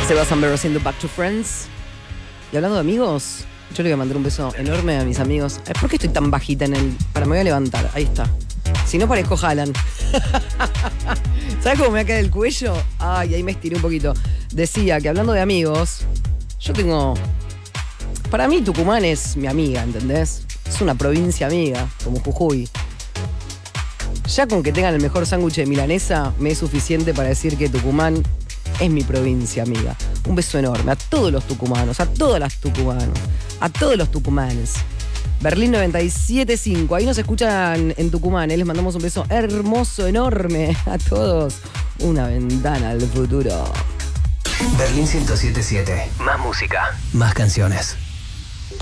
Sebas Amber haciendo Back to Friends. Y hablando de amigos, yo le voy a mandar un beso enorme a mis amigos. ¿Por qué estoy tan bajita en el...? Me voy a levantar, ahí está. Si no parezco Haaland. ¿Sabes cómo me va a caer el cuello? Ay, ahí me estiré un poquito. Decía que hablando de amigos, yo tengo... Para mí Tucumán es mi amiga, ¿entendés? Es una provincia amiga, como Jujuy. Ya con que tengan el mejor sándwich de milanesa, me es suficiente para decir que Tucumán es mi provincia amiga. Un beso enorme a todos los tucumanos, a todas las tucumanos, a todos los tucumanes. Berlín 97.5, ahí nos escuchan en Tucumán, les mandamos un beso hermoso, enorme a todos. Una ventana al futuro. Berlín 107.7. Más música, más canciones.